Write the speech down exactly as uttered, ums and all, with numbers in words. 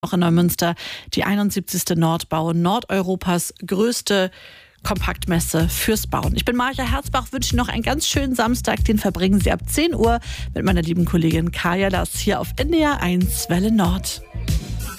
auch in Neumünster die einundsiebzigste Nordbau, Nordeuropas größte Kompaktmesse fürs Bauen. Ich bin Marja Herzbach, wünsche Ihnen noch einen ganz schönen Samstag. Den verbringen Sie ab zehn Uhr mit meiner lieben Kollegin Kaya Lass hier auf N D R eins Welle Nord.